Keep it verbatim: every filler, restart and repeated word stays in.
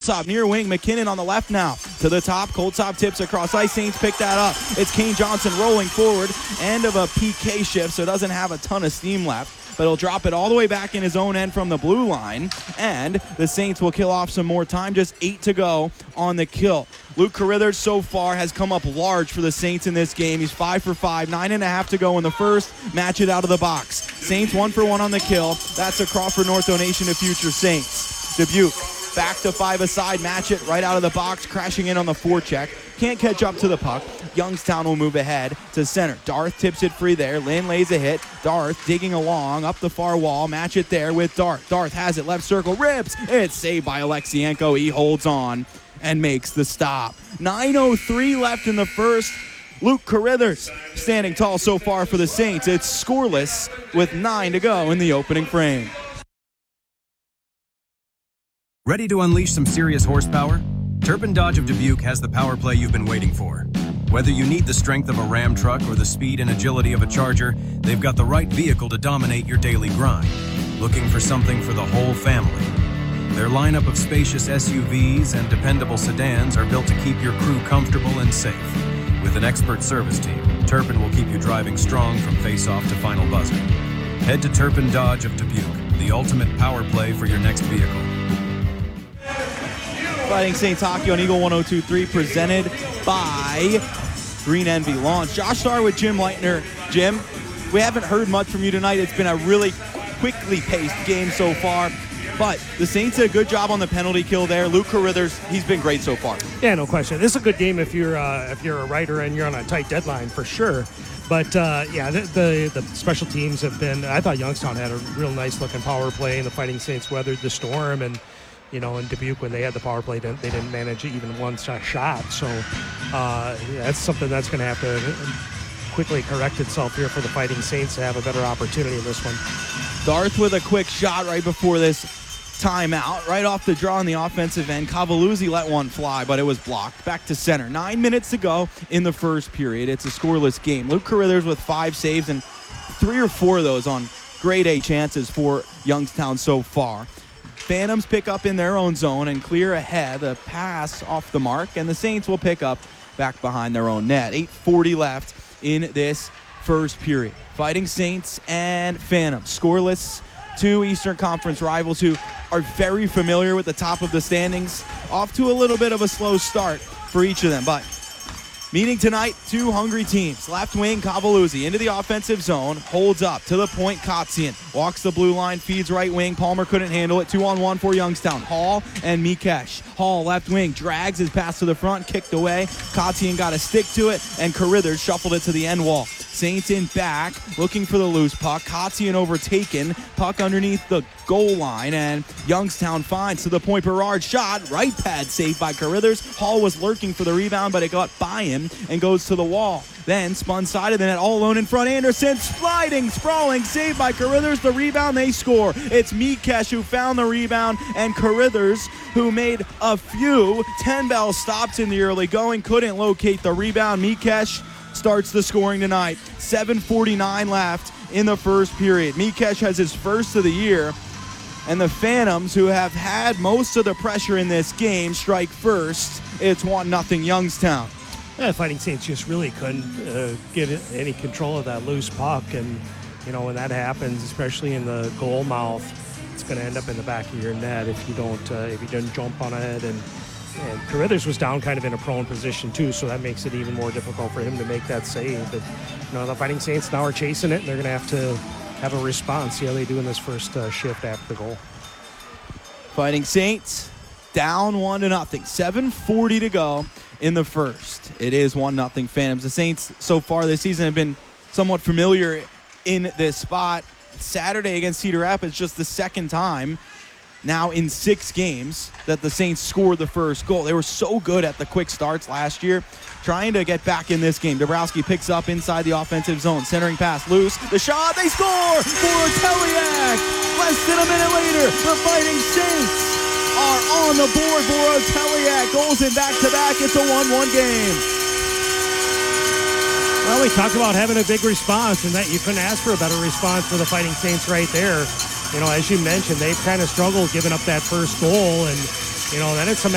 Coltsop near wing. McKinnon on the left now. To the top. Coltsop tips across ice. Saints pick that up. It's Kane Johnson rolling forward. End of a P K shift, so doesn't have a ton of steam left. But he'll drop it all the way back in his own end from the blue line. And the Saints will kill off some more time. Just eight to go on the kill. Luke Carruthers so far has come up large for the Saints in this game. He's five for five, nine and a half to go in the first. Match it out of the box. Saints one for one on the kill. That's a Crawford North donation to future Saints. Dubuque back to five aside. Match it right out of the box. Crashing in on the forecheck. Can't catch up to the puck. Youngstown will move ahead to center. Darth tips it free there. Lynn lays a hit. Darth digging along up the far wall. Match it there with Darth. Darth has it. Left circle. Rips. It's saved by Alexienko. He holds on and makes the stop. nine oh three left in the first. Luke Carruthers standing tall so far for the Saints. It's scoreless with nine to go in the opening frame. Ready to unleash some serious horsepower? Turpin Dodge of Dubuque has the power play you've been waiting for. Whether you need the strength of a Ram truck or the speed and agility of a Charger, they've got the right vehicle to dominate your daily grind. Looking for something for the whole family? Their lineup of spacious S U Vs and dependable sedans are built to keep your crew comfortable and safe. With an expert service team, Turpin will keep you driving strong from face-off to final buzzer. Head to Turpin Dodge of Dubuque, the ultimate power play for your next vehicle. Fighting Saints hockey on Eagle one oh two point three, presented by Green Envy Launch. Josh Starr with Jim Leitner. Jim, we haven't heard much from you tonight. It's been a really quickly paced game so far, but the Saints did a good job on the penalty kill there. Luke Carruthers, he's been great so far. Yeah, no question. This is a good game if you're uh, if you're a writer and you're on a tight deadline for sure. But uh, yeah, the, the the special teams have been. I thought Youngstown had a real nice looking power play, and the Fighting Saints weathered the storm. And you know, in Dubuque, when they had the power play, they didn't manage even one shot. So uh, yeah, that's something that's going to have to quickly correct itself here for the Fighting Saints to have a better opportunity in this one. Darth with a quick shot right before this timeout. Right off the draw on the offensive end. Cavalluzzi let one fly, but it was blocked. Back to center. Nine minutes to go in the first period. It's a scoreless game. Luke Carruthers with five saves, and three or four of those on grade A chances for Youngstown so far. Phantoms pick up in their own zone and clear ahead. A pass off the mark, and the Saints will pick up back behind their own net. eight forty left in this first period. Fighting Saints and Phantoms. Scoreless. Two Eastern Conference rivals who are very familiar with the top of the standings. Off to a little bit of a slow start for each of them, but meeting tonight, two hungry teams. Left wing, Cavalluzzi into the offensive zone, holds up to the point. Kotzian walks the blue line, feeds right wing. Palmer couldn't handle it. Two on one for Youngstown. Hall and Mikesh. Hall, left wing, drags his pass to the front, kicked away. Kotzian got a stick to it, and Carruthers shuffled it to the end wall. Saints in back, looking for the loose puck. Kotzian overtaken. Puck underneath the goal line, and Youngstown finds to the point. Berard shot, right pad saved by Carruthers. Hall was lurking for the rebound, but it got by him and goes to the wall. Then spun side of the net, all alone in front. Anderson sliding, sprawling, saved by Carruthers. The rebound, they score. It's Mikesh who found the rebound, and Carruthers, who made a few ten bell stops in the early going, couldn't locate the rebound. Mikesh starts the scoring tonight. seven forty-nine left in the first period. Mikesh has his first of the year, and the Phantoms, who have had most of the pressure in this game, strike first. It's one nothing Youngstown. Yeah, Fighting Saints just really couldn't uh, get any control of that loose puck, and you know when that happens, especially in the goal mouth, it's going to end up in the back of your net if you don't uh, if you don't jump on it. And And Carruthers was down kind of in a prone position too, so that makes it even more difficult for him to make that save. But you know, the Fighting Saints now are chasing it, and they're going to have to have a response. See how they do in this first uh, shift after the goal. Fighting Saints down one to nothing. seven forty to go in the first. It is one nothing Phantoms. The Saints so far this season have been somewhat familiar in this spot. Saturday against Cedar Rapids, just the second time now in six games that the Saints scored the first goal. They were so good at the quick starts last year, trying to get back in this game. Dabrowski picks up inside the offensive zone, centering pass loose. The shot, they score for Teliak. Less than a minute later, the Fighting Saints are on the board. Boro Teliak goals in back-to-back. It's a one one game. Well, we talked about having a big response, and that you couldn't ask for a better response for the Fighting Saints right there. You know, as you mentioned, they've kind of struggled giving up that first goal, and, you know, then it's a